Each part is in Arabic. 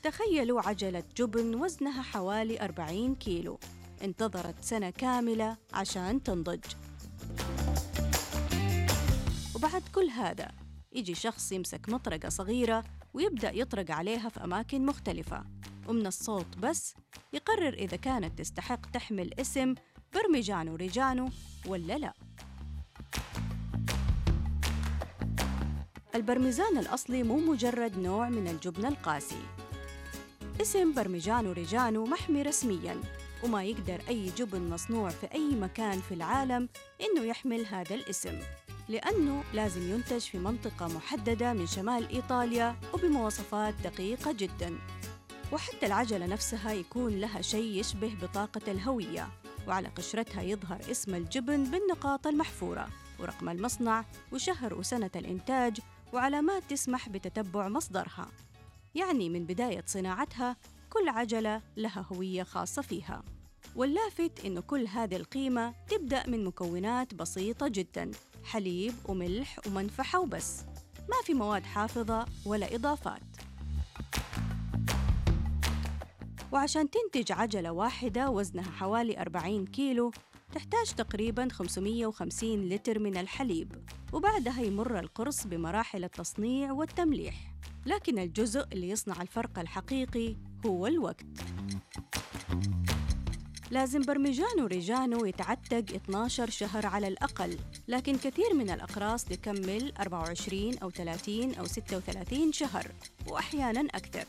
تخيلوا عجلة جبن وزنها حوالي 40 كيلو انتظرت سنة كاملة عشان تنضج. وبعد كل هذا يجي شخص يمسك مطرقة صغيرة ويبدأ يطرق عليها في أماكن مختلفة، ومن الصوت بس يقرر إذا كانت تستحق تحمل اسم برمجانو ريجانو ولا لا. البرميزان الأصلي مو مجرد نوع من الجبن القاسي. اسم برمجانو ريجانو محمي رسمياً، وما يقدر أي جبن مصنوع في أي مكان في العالم إنه يحمل هذا الاسم، لأنه لازم ينتج في منطقة محددة من شمال إيطاليا وبمواصفات دقيقة جداً. وحتى العجلة نفسها يكون لها شيء يشبه بطاقة الهوية، وعلى قشرتها يظهر اسم الجبن بالنقاط المحفورة ورقم المصنع وشهر وسنة الإنتاج وعلامات تسمح بتتبع مصدرها. يعني من بداية صناعتها كل عجلة لها هوية خاصة فيها. واللافت إنه كل هذه القيمة تبدأ من مكونات بسيطة جداً، حليب وملح ومنفحة وبس، ما في مواد حافظة ولا إضافات. وعشان تنتج عجلة واحدة وزنها حوالي 40 كيلو تحتاج تقريباً 550 لتر من الحليب، وبعدها يمر القرص بمراحل التصنيع والتمليح. لكن الجزء اللي يصنع الفرق الحقيقي هو الوقت. لازم برمجانو ريجانو يتعتق 12 شهر على الأقل، لكن كثير من الأقراص تكمل 24 أو 30 أو 36 شهر وأحياناً أكثر.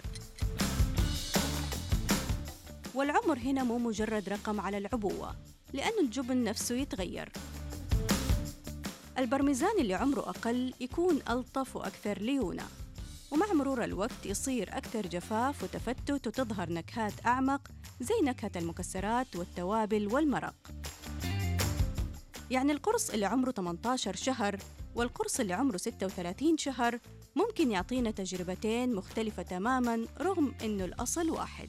والعمر هنا مو مجرد رقم على العبوة، لأن الجبن نفسه يتغير. البرميزان اللي عمره أقل يكون ألطف وأكثر ليونة، ومع مرور الوقت يصير أكثر جفاف وتفتت وتظهر نكهات أعمق زي نكهة المكسرات والتوابل والمرق. يعني القرص اللي عمره 18 شهر والقرص اللي عمره 36 شهر ممكن يعطينا تجربتين مختلفة تماماً رغم إنه الأصل واحد.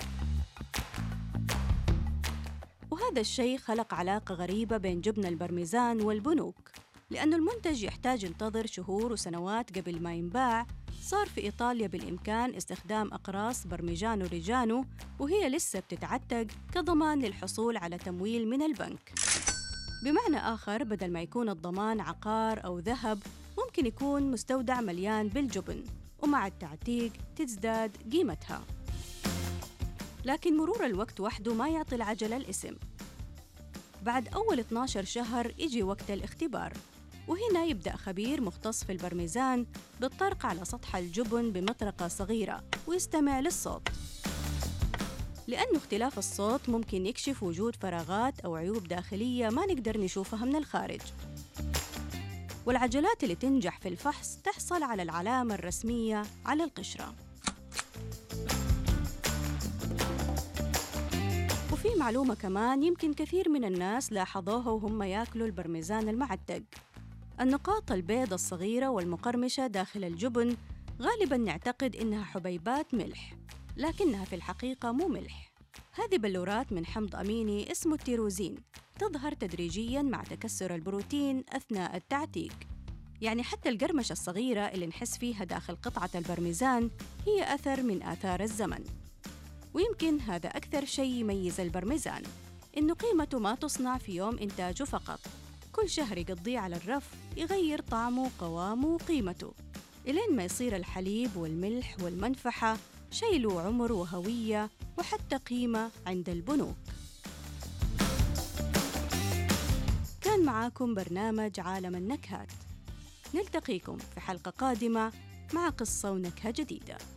وهذا الشيء خلق علاقة غريبة بين جبن البرميزان والبنوك، لأن المنتج يحتاج ينتظر شهور وسنوات قبل ما ينباع. صار في إيطاليا بالإمكان استخدام أقراص برمجانو ريجانو وهي لسه بتتعتق كضمان للحصول على تمويل من البنك. بمعنى آخر، بدل ما يكون الضمان عقار أو ذهب، ممكن يكون مستودع مليان بالجبن، ومع التعتيق تزداد قيمتها. لكن مرور الوقت وحده ما يعطي العجلة الاسم. بعد أول 12 شهر يجي وقت الاختبار، وهنا يبدأ خبير مختص في البرميزان بالطرق على سطح الجبن بمطرقة صغيرة ويستمع للصوت، لأنه اختلاف الصوت ممكن يكشف وجود فراغات أو عيوب داخلية ما نقدر نشوفها من الخارج. والعجلات اللي تنجح في الفحص تحصل على العلامة الرسمية على القشرة. وفي معلومة كمان يمكن كثير من الناس لاحظوها وهم ياكلوا البرميزان المعتق: النقاط البيض الصغيرة والمقرمشة داخل الجبن غالباً نعتقد إنها حبيبات ملح، لكنها في الحقيقة مو ملح. هذه بلورات من حمض أميني اسمه التيروزين، تظهر تدريجياً مع تكسر البروتين أثناء التعتيق. يعني حتى القرمشة الصغيرة اللي نحس فيها داخل قطعة البرميزان هي أثر من آثار الزمن. ويمكن هذا أكثر شيء يميز البرميزان، إنه قيمته ما تصنع في يوم إنتاجه فقط، كل شهر يقضيه على الرف يغير طعمه وقوامه وقيمته، إلين ما يصير الحليب والملح والمنفحة شيء له عمر وهوية وحتى قيمة عند البنوك. كان معاكم برنامج عالم النكهات، نلتقيكم في حلقة قادمة مع قصة ونكهة جديدة.